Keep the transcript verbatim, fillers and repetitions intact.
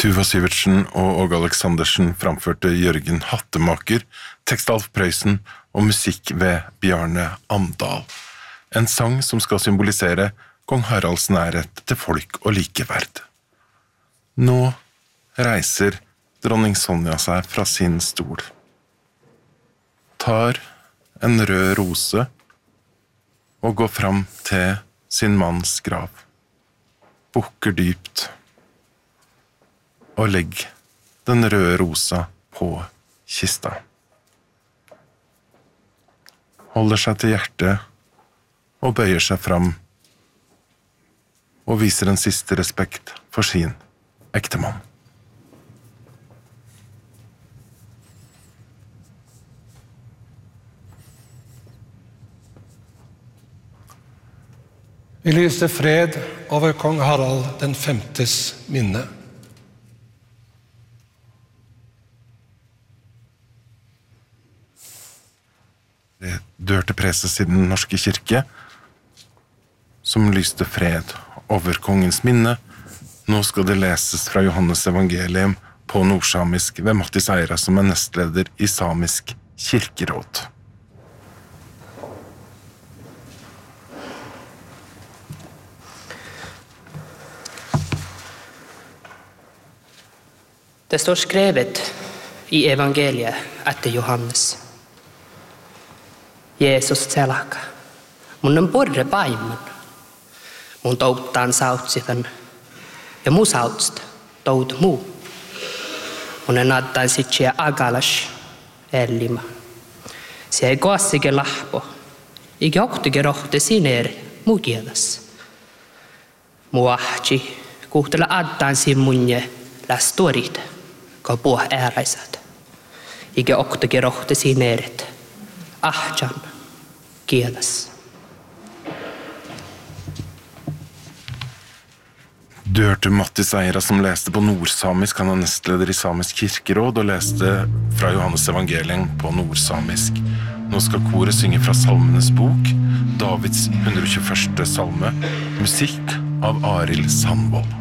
Tuva Syvertsen og Åge Aleksandersen framførte Jørgen Hattemaker, tekst Alf Prøysen og musikk ved Bjarne Amdal. En sang som skal symbolisere kong Haralds nærhet til folk og likeverd. Nå reiser dronning Sonja seg fra sin stol. Tar en rød rose og går fram til sin manns grav. Bukker dypt og legg den røde rosa på kista. Holder seg til hjertet og bøyer seg fram og viser en siste respekt for sin ektemann. Vi lyser fred over kong Harald den femtes minne. Det dør til preses i den norske kirke, som lyste fred over kongens minne. Nå skal det leses fra Johannes evangelium på nordsamisk ved Mattis Eira, som er nestleder i Samisk kirkeråd. Det står skrevet i evangeliet etter Johannes. Jeesus selaka. Mun on porre paimun. Mun touttaan sautsitan. Ja mu sautsta tout muu. Mun en adtaan sitsiä agalas ellima. Se ei koassike lahpo. Ikä ohtike rohte sineer mu kielas. Mu ahti kuhtele adtaan simmunje läs tuorit. Ka puh ääräisät. Ikä ohtike rohte sineeret. Ahtjan kielas. Du hørte Mattis Eira som leste på nordsamisk. Han er nestleder i Samisk kirkeråd og leste fra Johannes evangelium på nordsamisk. Nå skal koret synge fra Salmenes bok, Davids hundre og tjueførste salme, musikk av Arild Sandvold.